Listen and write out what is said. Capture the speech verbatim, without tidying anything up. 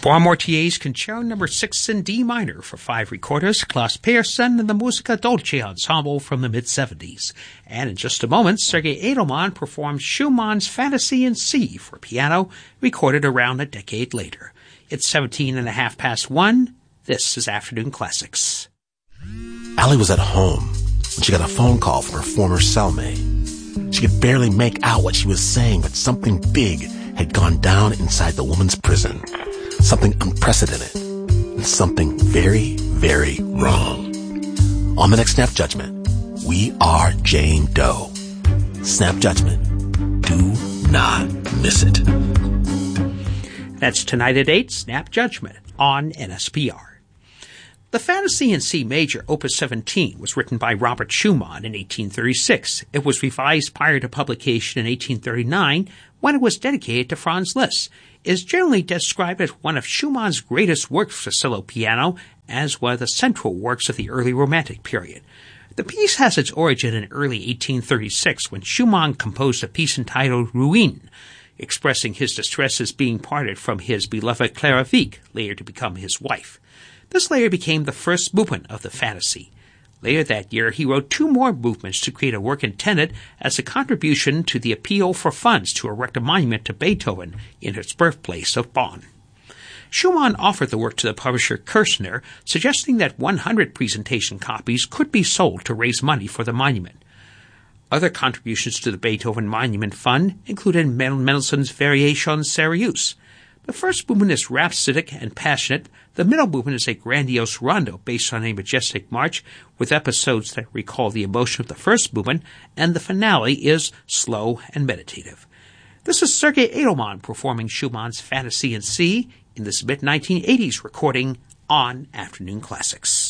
Paul Mortier's Concerto Number six in D minor for five recorders, Klaus Pearson and the Musica Dolce Ensemble from the mid-seventies. And in just a moment, Sergei Edelman performs Schumann's Fantasy in C for piano, recorded around a decade later. It's seventeen and a half past one. This is Afternoon Classics. Allie was at home when she got a phone call from her former cellmate. She could barely make out what she was saying, but something big had gone down inside the woman's prison. Something unprecedented, and something very, very wrong. On the next Snap Judgment, we are Jane Doe. Snap Judgment. Do not miss it. That's tonight at eight, Snap Judgment on N S P R. The Fantasy in C Major, Opus seventeen, was written by Robert Schumann in eighteen thirty-six. It was revised prior to publication in eighteen thirty-nine when it was dedicated to Franz Liszt. It is generally described as one of Schumann's greatest works for solo piano, as one of the central works of the early Romantic period. The piece has its origin in early eighteen thirty-six when Schumann composed a piece entitled Ruine, expressing his distress as being parted from his beloved Clara Wieck, later to become his wife. This later became the first movement of the Fantasy. Later that year, he wrote two more movements to create a work intended as a contribution to the appeal for funds to erect a monument to Beethoven in his birthplace of Bonn. Schumann offered the work to the publisher Kirschner, suggesting that one hundred presentation copies could be sold to raise money for the monument. Other contributions to the Beethoven Monument Fund included Mendelssohn's Variations Serieuses. The first movement is rhapsodic and passionate. The middle movement is a grandiose rondo based on a majestic march with episodes that recall the emotion of the first movement, and the finale is slow and meditative. This is Sergei Edelman performing Schumann's Fantasy in C in this mid nineteen eighties recording on Afternoon Classics.